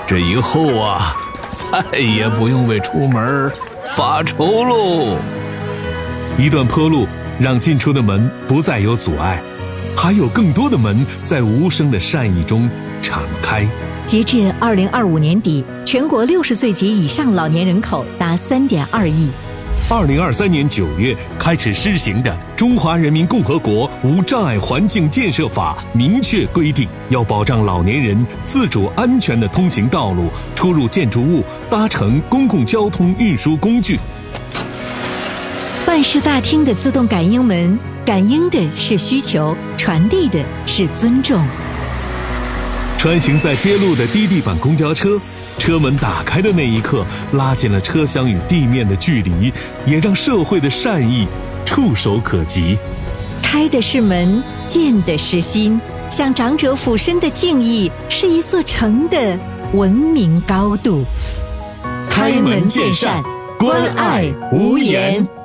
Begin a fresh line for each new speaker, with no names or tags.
这以后啊，再也不用为出门发愁喽。
一段坡路让进出的门不再有阻碍，还有更多的门在无声的善意中敞开。
截至2025年底，全国60岁及以上老年人口达3.2亿。
2023年9月开始施行的《中华人民共和国无障碍环境建设法》明确规定，要保障老年人自主安全的通行道路、出入建筑物、搭乘公共交通运输工具。
办事大厅的自动感应门，感应的是需求，传递的是尊重。
穿行在街路的低地板公交车，车门打开的那一刻，拉近了车厢与地面的距离，也让社会的善意触手可及。
开的是门，见的是心，向长者俯身的敬意，是一座城的文明高度。
开门见山，关爱无言。